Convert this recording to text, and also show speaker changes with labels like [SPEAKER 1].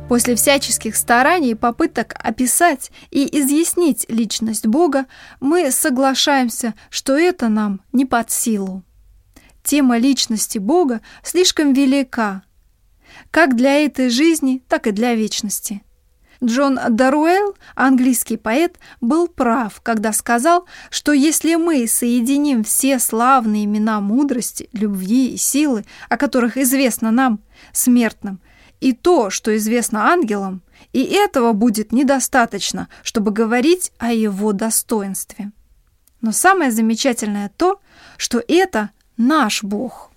[SPEAKER 1] После всяческих стараний и попыток описать и изъяснить личность Бога, мы соглашаемся, что это нам не под силу. Тема личности Бога слишком велика, как для этой жизни, так и для вечности. Джон Даруэлл, английский поэт, был прав, когда сказал, что если мы соединим все славные имена мудрости, любви и силы, о которых известно нам, смертным, и то, что известно ангелам, и этого будет недостаточно, чтобы говорить о его достоинстве. Но самое замечательное то, что это наш Бог.